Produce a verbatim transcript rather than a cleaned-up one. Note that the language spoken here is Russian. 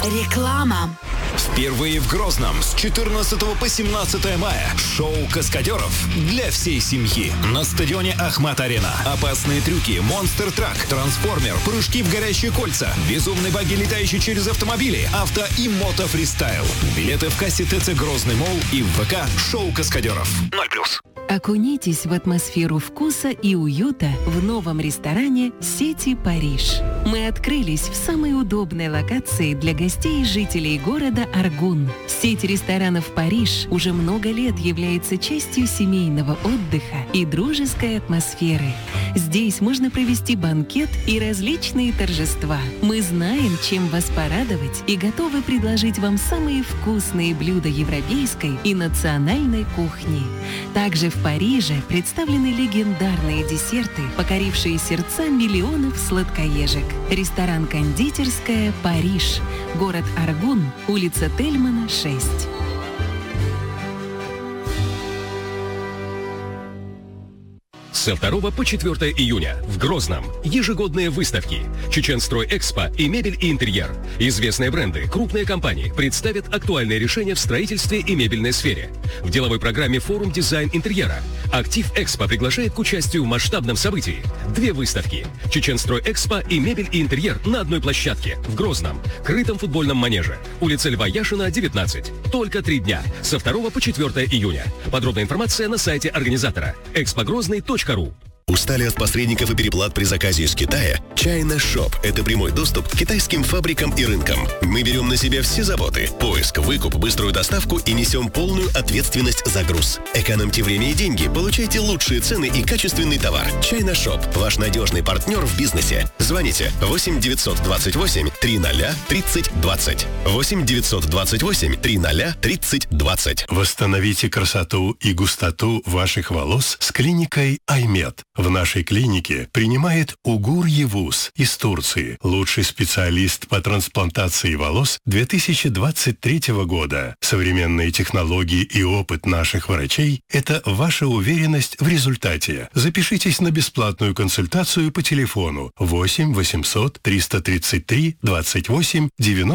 Реклама. Впервые в Грозном с четырнадцатого по семнадцатое мая шоу «Каскадеров» для всей семьи на стадионе Ахмат-Арена. Опасные трюки, монстр-трак, трансформер, прыжки в горящие кольца, безумные баги, летающие через автомобили, авто и мото-фристайл. Билеты в кассе ТЦ «Грозный Молл» и в ВК «Шоу Каскадеров». ноль плюс. Окунитесь в атмосферу вкуса и уюта в новом ресторане сети «Париж». Мы открылись в самой удобной локации для гостей и жителей города Аргун. Сеть ресторанов «Париж» уже много лет является частью семейного отдыха и дружеской атмосферы. Здесь можно провести банкет и различные торжества. Мы знаем, чем вас порадовать, и готовы предложить вам самые вкусные блюда европейской и национальной кухни. Также в Париже представлены легендарные десерты, покорившие сердца миллионов сладкоежек. Ресторан-кондитерская «Париж», город Аргун, улица Тельмана, шесть. Со второго по четвёртое июня в Грозном ежегодные выставки «Чеченстрой-Экспо» и «Мебель и интерьер». Известные бренды, крупные компании представят актуальные решения в строительстве и мебельной сфере. В деловой программе «Форум дизайн интерьера». «Актив Экспо» приглашает к участию в масштабном событии. Две выставки «Чеченстрой-Экспо» и «Мебель и интерьер» на одной площадке в Грозном, крытом футбольном манеже, улица Льва Яшина, девятнадцать. Только три дня, со второго по четвёртое июня. Подробная информация на сайте организатора экспогрозный точка ру. Устали от посредников и переплат при заказе из Китая? China Shop – это прямой доступ к китайским фабрикам и рынкам. Мы берем на себя все заботы – поиск, выкуп, быструю доставку и несем полную ответственность за груз. Экономьте время и деньги, получайте лучшие цены и качественный товар. China Shop – ваш надежный партнер в бизнесе. Звоните восемь девятьсот двадцать восемь триста тридцать двадцать. восемь девятьсот двадцать восемь триста тридцать двадцать. Восстановите красоту и густоту ваших волос с клиникой Аймед. В нашей клинике принимает Угур Евус из Турции, лучший специалист по трансплантации волос две тысячи двадцать третьего года. Современные технологии и опыт наших врачей – это ваша уверенность в результате. Запишитесь на бесплатную консультацию по телефону восемь восемьсот триста тридцать три двадцать восемь девяносто.